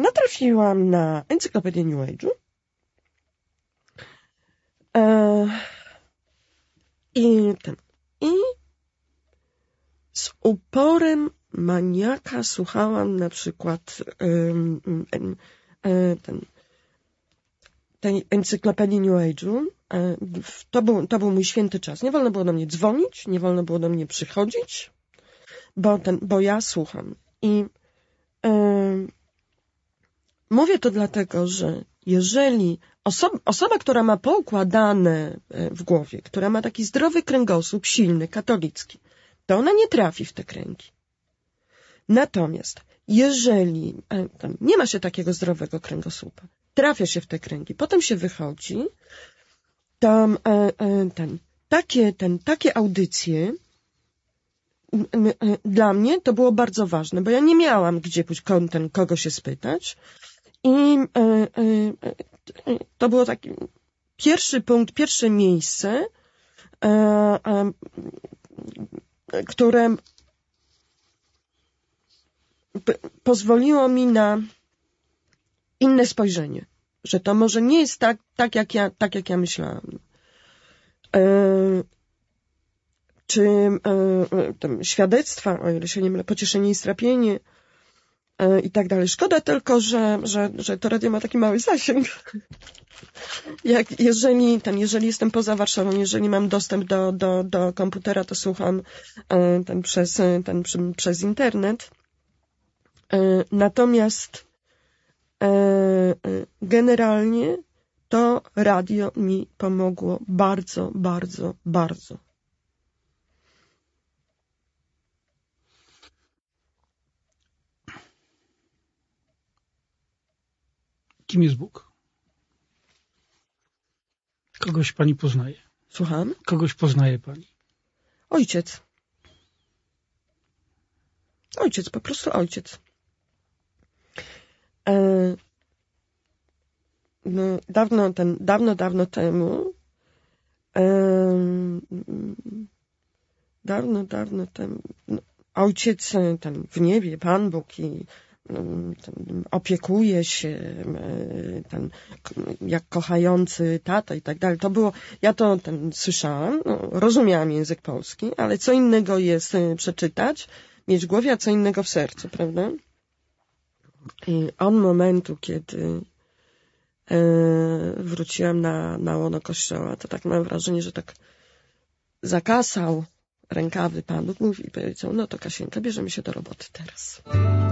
natrafiłam na encyklopedię New Age'u i z uporem maniaka słuchałam na przykład tej encyklopedii New Age'u. To był mój święty czas. Nie wolno było do mnie dzwonić, nie wolno było do mnie przychodzić, bo ja słucham. I mówię to dlatego, że jeżeli osoba, która ma poukładane w głowie, która ma taki zdrowy kręgosłup, silny, katolicki, to ona nie trafi w te kręgi. Natomiast jeżeli nie ma się takiego zdrowego kręgosłupa, trafia się w te kręgi, potem się wychodzi, to takie audycje dla mnie to było bardzo ważne, bo ja nie miałam gdzie pójść kogo się spytać i to było taki pierwszy punkt, pierwsze miejsce, które pozwoliło mi na inne spojrzenie, że to może nie jest tak jak ja myślałam. Czy świadectwa, o ile się nie mylę, pocieszenie i strapienie i tak dalej. Szkoda tylko, że to radio ma taki mały zasięg. Jeżeli jestem poza Warszawą, jeżeli mam dostęp do komputera, to słucham przez internet. Natomiast generalnie to radio mi pomogło bardzo, bardzo, bardzo. Kim jest Bóg? Kogoś pani poznaje? Słucham? Kogoś poznaje pani? Ojciec. Ojciec, po prostu ojciec. Dawno temu ojciec w niebie, Pan Bóg i opiekuje się jak kochający tata i tak dalej. To było, ja to słyszałam, rozumiałam język polski, ale co innego jest przeczytać, mieć w głowie, a co innego w sercu, prawda? I od momentu, kiedy wróciłam na łono Kościoła, to tak mam wrażenie, że tak zakasał rękawy Pan Bóg, mówi i powiedział, no to Kasieńka, bierzemy się do roboty teraz.